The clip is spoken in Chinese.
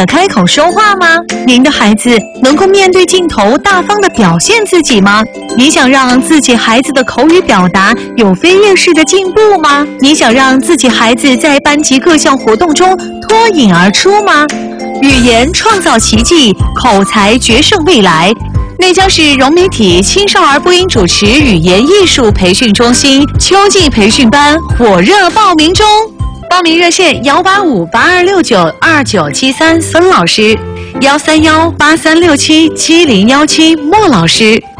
的开口说话吗？您的孩子能够面对镜头大方地表现自己吗？你想让自己孩子的口语表达有飞跃式的进步吗？你想让自己孩子在班级各项活动中脱颖而出吗？语言创造奇迹，口才决胜未来。内江市融媒体青少儿播音主持语言艺术培训中心秋季培训班火热报名中，报名热线18582692973孙老师，13183677017莫老师。